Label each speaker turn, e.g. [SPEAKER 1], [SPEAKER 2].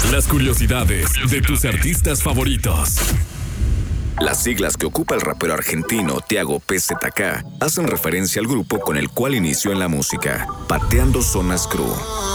[SPEAKER 1] Las curiosidades de tus artistas favoritos.
[SPEAKER 2] Las siglas que ocupa el rapero argentino Tiago PZK hacen referencia al grupo con el cual inició en la música, Pateando Zonas Crew.